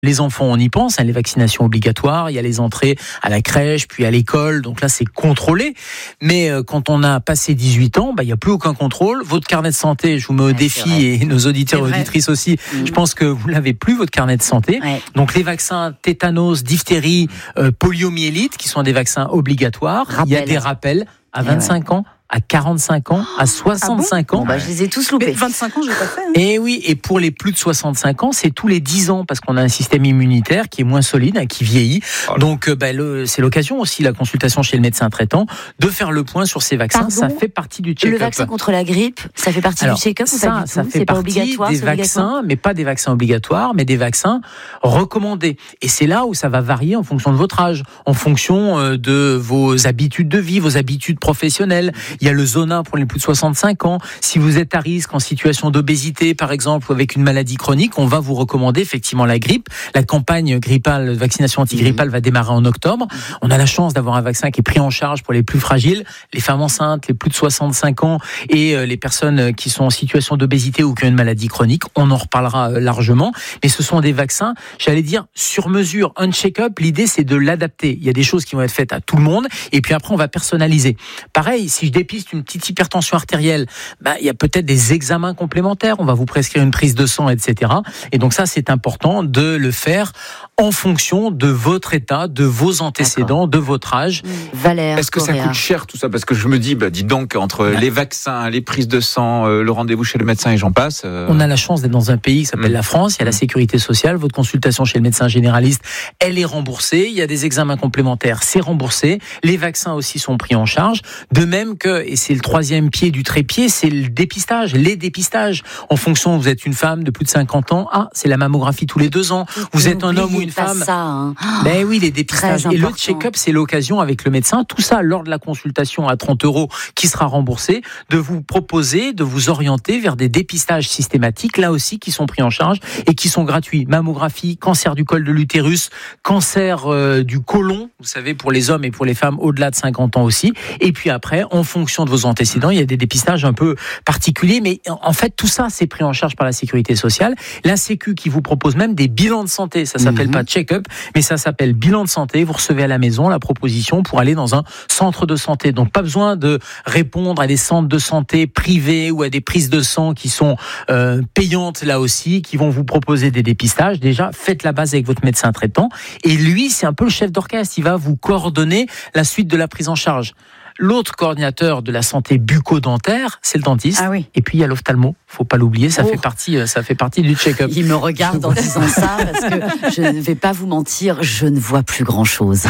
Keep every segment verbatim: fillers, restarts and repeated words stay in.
Les enfants, on y pense, hein, les vaccinations obligatoires, il y a les entrées à la crèche, puis à l'école, donc là c'est contrôlé. Mais euh, quand on a passé dix-huit ans, bah, il n'y a plus aucun contrôle. Votre carnet de santé, je vous mets au ouais, défi, et nos auditeurs et auditrices aussi, mmh. je pense que vous n'avez plus, votre carnet de santé. Ouais. Donc les vaccins tétanos, diphtérie, euh, poliomyélite, qui sont des vaccins obligatoires, Rappel. Il y a des rappels à vingt-cinq ouais. ans, à quarante-cinq ans, à soixante-cinq ah bon ans. Bon, bah, je les ai tous loupés. Mais vingt-cinq ans, je l'ai pas fait. Hein. Et oui, et pour les plus de soixante-cinq ans, c'est tous les dix ans, parce qu'on a un système immunitaire qui est moins solide, hein, qui vieillit. Oh Donc, euh, bah, le, c'est l'occasion aussi, la consultation chez le médecin traitant, de faire le point sur ces vaccins. Pardon, ça fait partie du check-up. Le vaccin contre la grippe, ça fait partie Alors, du check-up ça, ou pas du ça tout fait c'est partie pas obligatoire, des c'est vaccins, obligatoire mais pas des vaccins obligatoires, mais des vaccins recommandés. Et c'est là où ça va varier en fonction de votre âge, en fonction euh, de vos habitudes de vie, vos habitudes professionnelles. Il y a le Zona pour les plus de soixante-cinq ans. Si vous êtes à risque en situation d'obésité, par exemple, ou avec une maladie chronique, on va vous recommander effectivement la grippe. La campagne grippale, vaccination antigrippale va démarrer en octobre. On a la chance d'avoir un vaccin qui est pris en charge pour les plus fragiles, les femmes enceintes, les plus de soixante-cinq ans et les personnes qui sont en situation d'obésité ou qui ont une maladie chronique. On en reparlera largement. Mais ce sont des vaccins, j'allais dire, sur mesure. Un check-up, l'idée, c'est de l'adapter. Il y a des choses qui vont être faites à tout le monde et puis après, on va personnaliser. Pareil, si je dépiste une petite hypertension artérielle, bah, il y a peut-être des examens complémentaires, on va vous prescrire une prise de sang, et cetera. Et donc ça, c'est important de le faire en fonction de votre état, de vos antécédents, D'accord. de votre âge. Valère, Est-ce que Correa. ça coûte cher tout ça ? Parce que je me dis, bah, dis donc, entre ouais. les vaccins, les prises de sang, euh, le rendez-vous chez le médecin et j'en passe. Euh... On a la chance d'être dans un pays qui s'appelle mmh. la France, il y a la sécurité sociale, votre consultation chez le médecin généraliste, elle est remboursée, il y a des examens complémentaires, c'est remboursé, les vaccins aussi sont pris en charge, de même que, et c'est le troisième pied du trépied, c'est le dépistage, les dépistages. En fonction, vous êtes une femme de plus de cinquante ans, ah, c'est la mammographie tous les deux ans. Vous êtes un homme ou une femme. Ça, hein. Ben oui, les dépistages. Et le check-up, c'est l'occasion avec le médecin, tout ça lors de la consultation à trente euros qui sera remboursée, de vous proposer, de vous orienter vers des dépistages systématiques, là aussi, qui sont pris en charge et qui sont gratuits. Mammographie, cancer du col de l'utérus, cancer euh, du côlon, vous savez, pour les hommes et pour les femmes au-delà de cinquante ans aussi. Et puis après, en fonction de vos antécédents, il y a des dépistages un peu particuliers, mais en fait, tout ça, c'est pris en charge par la sécurité sociale. La Sécu qui vous propose même des bilans de santé. Ça s'appelle mmh. pas check-up, mais ça s'appelle bilan de santé. Vous recevez à la maison la proposition pour aller dans un centre de santé. Donc, pas besoin de répondre à des centres de santé privés ou à des prises de sang qui sont euh, payantes là aussi, qui vont vous proposer des dépistages. Déjà, faites la base avec votre médecin traitant. Et lui, c'est un peu le chef d'orchestre. Il va vous coordonner la suite de la prise en charge. L'autre coordinateur de la santé bucco-dentaire, c'est le dentiste. Ah oui. Et puis il y a l'ophtalmo. Faut pas l'oublier, ça oh. fait partie, ça fait partie du check-up. Il me regarde en disant ça parce que je ne vais pas vous mentir, je ne vois plus grand-chose.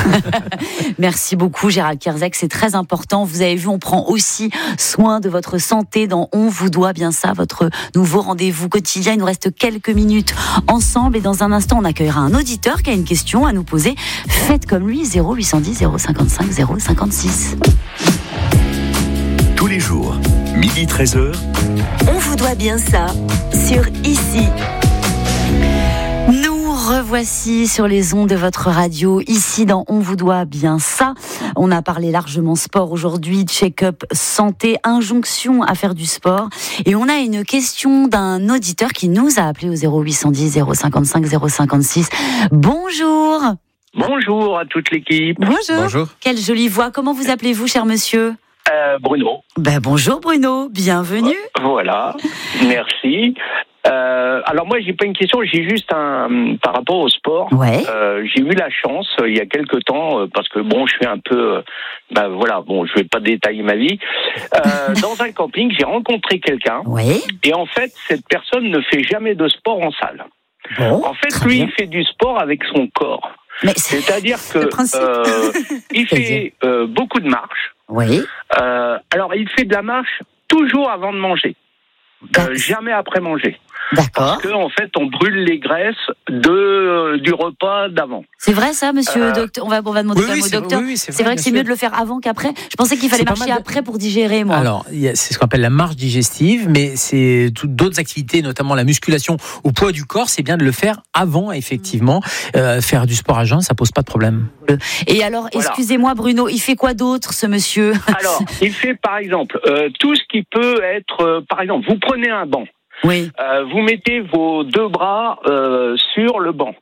Merci beaucoup, Gérald Kierzek, c'est très important. Vous avez vu, on prend aussi soin de votre santé dans On vous doit bien ça, votre nouveau rendez-vous quotidien. Il nous reste quelques minutes ensemble et dans un instant, on accueillera un auditeur qui a une question à nous poser. Faites comme lui, zéro huit cent dix zéro cinquante-cinq zéro cinquante-six. Tous les jours, midi treize heures. On vous doit bien ça, sur Ici. Nous revoici sur les ondes de votre radio, ici dans On vous doit bien ça. On a parlé largement sport aujourd'hui, check-up santé, injonction à faire du sport. Et on a une question d'un auditeur qui nous a appelé au zéro huit cent dix zéro cinquante-cinq zéro cinquante-six. Bonjour. Bonjour à toute l'équipe. Bonjour. Bonjour. Quelle jolie voix. Comment vous appelez-vous, cher monsieur ? Euh, Bruno. Ben, bonjour Bruno, bienvenue. Voilà, merci. Euh, alors moi j'ai pas une question, j'ai juste un par rapport au sport. Ouais. Euh, j'ai eu la chance euh, il y a quelque temps euh, parce que bon je suis un peu, euh, ben voilà bon je vais pas détailler ma vie. Euh, dans un camping j'ai rencontré quelqu'un. Ouais. Et en fait cette personne ne fait jamais de sport en salle. Bon, en fait lui bien. Il fait du sport avec son corps. Mais c'est... C'est-à-dire que euh, il fait euh, beaucoup de marches. Oui. Euh, alors, il fait de la marche toujours avant de manger, euh, jamais après manger. D'accord. Parce qu'en en fait, on brûle les graisses de, du repas d'avant. C'est vrai ça, monsieur euh, docteur? On va, on va demander oui, quand même oui, au docteur. Oui, oui, c'est, c'est vrai, vrai que c'est sûr. mieux de le faire avant qu'après. Je pensais qu'il fallait c'est marcher de... après pour digérer, moi. Alors, c'est ce qu'on appelle la marche digestive, mais c'est toutes d'autres activités, notamment la musculation au poids du corps, c'est bien de le faire avant, effectivement. Euh, faire du sport à jeun, ça pose pas de problème. Et alors, voilà. Excusez-moi Bruno, il fait quoi d'autre, ce monsieur? Alors, il fait par exemple euh, tout ce qui peut être, euh, par exemple, vous prenez un banc. Oui. Euh, vous mettez vos deux bras euh, sur le banc.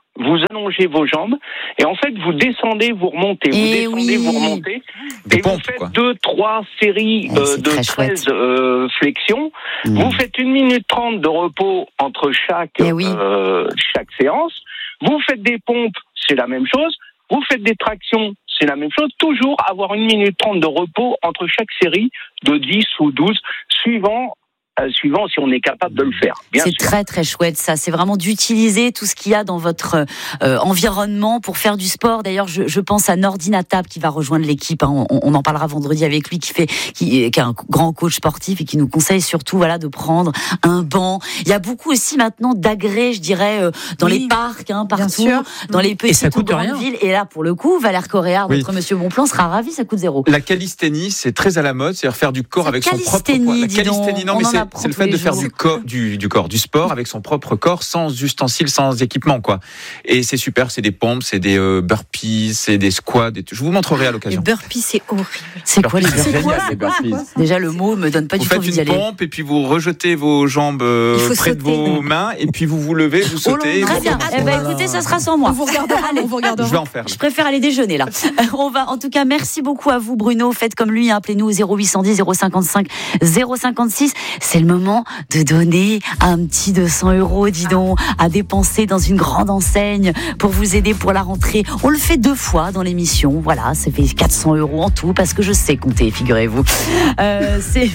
vous allongez vos jambes et en fait vous descendez, vous remontez, vous et descendez, oui. vous remontez Des et pompes, vous faites quoi. deux, trois séries Ouais, euh, c'est de très treize euh, flexions. Mmh. Vous faites une minute trente de repos entre chaque Eh oui. euh, chaque séance. Vous faites des pompes, c'est la même chose. Vous faites des tractions, c'est la même chose. Toujours avoir une minute trente de repos entre chaque série de dix ou douze, suivant euh, suivant si on est capable de le faire. Bien c'est sûr. très très chouette ça, c'est vraiment d'utiliser tout ce qu'il y a dans votre euh, environnement pour faire du sport. D'ailleurs, je, je pense à Nordinatab qui va rejoindre l'équipe, hein. on, on en parlera vendredi avec lui, qui fait qui, qui est un grand coach sportif et qui nous conseille surtout voilà de prendre un banc. Il y a beaucoup aussi maintenant d'agrès, je dirais, euh, dans oui, les parcs, hein, partout, sûr. dans les petites ça ou coûte grandes rien. villes. Et là, pour le coup, Valère Coréard, Oui. notre Monsieur Bonplan, sera ravi, ça coûte zéro. La calisthénie, c'est très à la mode, c'est-à-dire faire du corps C'est avec son propre calisthénie, poids. La dis donc. calisthénie, non, On mais en c'est, apprend c'est le tous fait les de faire jours. du corps, du, du corps, du sport avec son propre corps, sans ustensiles, sans équipement, quoi. Et c'est super, c'est des pompes, c'est des euh, burpees, c'est des squats. Des... Je vous montrerai à Les l'occasion. burpees, c'est horrible. C'est quoi les Burpees, c'est c'est quoi génial, les burpees. Déjà, le mot me donne pas Vous du tout faites envie une d'y aller. pompe et puis vous rejetez vos jambes euh, Il faut près de sauter. vos mains et puis vous vous levez, vous sautez. Très vous- bien. Eh ben, écoutez, ça sera sans moi. On vous regardera, Allez. on vous regardera. Je vais en faire. là. Je préfère aller déjeuner là. Euh, On va, en tout cas, merci beaucoup à vous, Bruno. Faites comme lui, hein, appelez-nous au zéro huit cent dix, zéro cinquante-cinq, zéro cinquante-six. C'est le moment de donner un petit deux cents euros, dis donc, à dépenser dans une grande enseigne pour vous aider pour la rentrée. On le fait deux fois dans l'émission. Voilà, ça fait quatre cents euros en tout parce que je sais compter, figurez-vous. Euh, c'est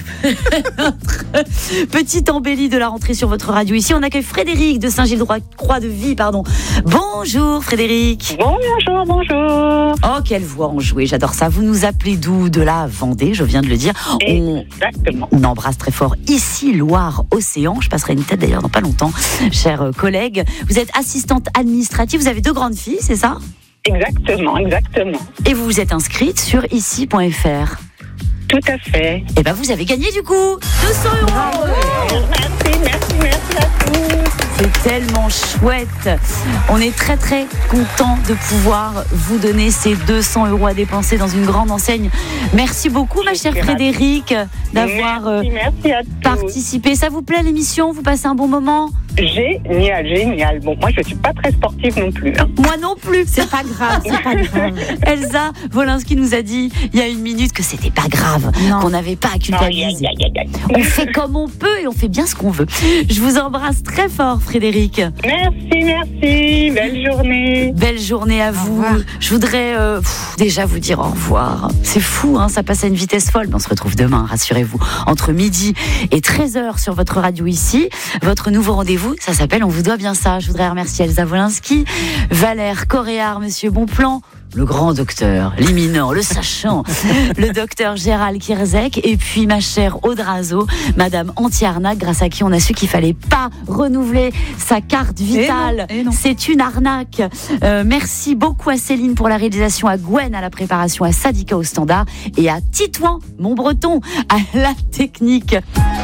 notre petite embellie de la rentrée sur votre radio. Ici, on accueille Frédéric de Saint-Gilles-Croix-de-Vie, pardon. Bonjour, Frédéric. Bonjour, bonjour. Oh, quelle voix enjouée, j'adore ça. Vous nous appelez d'où? De la Vendée, je viens de le dire. On, Exactement. on embrasse très fort ici Loire-Océan. Je passerai une tête d'ailleurs dans pas longtemps, chers collègues. Vous êtes assistante administrative, vous avez deux grandes filles, c'est ça? Exactement, exactement. Et vous vous êtes inscrite sur ici point f r. Tout à fait. Et ben vous avez gagné du coup deux cents euros. Merci, merci, merci à tous. C'est tellement chouette. On est très très content de pouvoir vous donner ces deux cents euros à dépenser dans une grande enseigne. Merci beaucoup, ma chère Frédéric, d'avoir euh, Merci, merci à tous. participé. Ça vous plaît l'émission? Vous passez un bon moment? Génial, génial. Bon, moi, je suis pas très sportive non plus. Hein. Moi non plus. C'est pas grave, c'est pas grave. Elsa Wolinski nous a dit il y a une minute que c'était pas grave, Non. qu'on n'avait pas à Aïe, culpabiliser. aïe, aïe, aïe, On aïe. fait comme on peut et on fait bien ce qu'on veut. Je vous embrasse très fort, Frédéric. Merci, merci. Belle journée. Belle journée à vous. revoir. Je voudrais euh, pff, déjà vous dire au revoir. C'est fou, hein, ça passe à une vitesse folle. Mais on se retrouve demain, rassurez-vous, entre midi et treize heures sur votre radio ici. Votre nouveau rendez-vous, ça s'appelle On vous doit bien ça. Je voudrais remercier Elsa Wolinski, Valère Coréard, Monsieur Bonplan, le grand docteur, l'éminent, le sachant, le docteur Gérald Kierzek, et puis ma chère Audrazo, Madame Anti-Arnaque, grâce à qui on a su qu'il fallait pas renouveler sa carte vitale. Et non, et non. C'est une arnaque. Euh, merci beaucoup à Céline pour la réalisation, à Gwen à la préparation, à Sadika au standard et à Titouan, mon breton, à la technique.